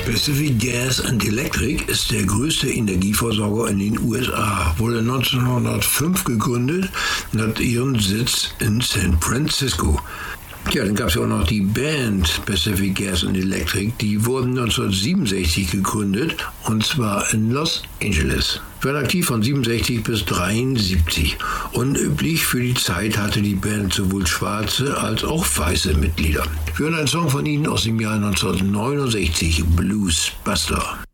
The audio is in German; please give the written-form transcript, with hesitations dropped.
Pacific Gas and Electric ist der größte Energieversorger in den USA, wurde 1905 gegründet und hat ihren Sitz in San Francisco. Ja, dann gab es ja auch noch die Band Pacific Gas and Electric, die wurden 1967 gegründet und zwar in Los Angeles. Waren aktiv von 67 bis 73. Unüblich für die Zeit hatte die Band sowohl schwarze als auch weiße Mitglieder. Wir hören einen Song von ihnen aus dem Jahr 1969, Blues Buster.